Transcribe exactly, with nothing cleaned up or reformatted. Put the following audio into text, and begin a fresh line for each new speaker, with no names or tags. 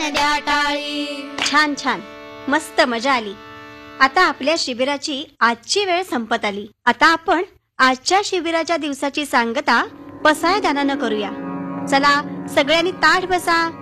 द्या टाळी.
छान छान, मस्त मजा आली. आता आपल्या शिबिराची आजची वेळ संपत आली. आता आपण आजच्या शिबिराच्या दिवसाची सांगता पसायदानानं करूया. चला सगळ्यांनी ताठ बसा.